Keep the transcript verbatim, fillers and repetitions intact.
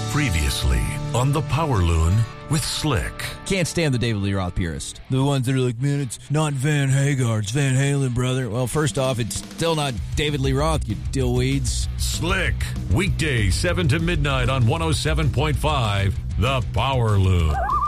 Previously on the Power Loon with Slick. Can't stand the David Lee Roth purist. The ones that are like, man, it's not Van Hagar, it's Van Halen, brother. Well, first off, it's still not David Lee Roth, you dillweeds. Slick, weekdays seven to midnight on one oh seven point five, The Power Loon.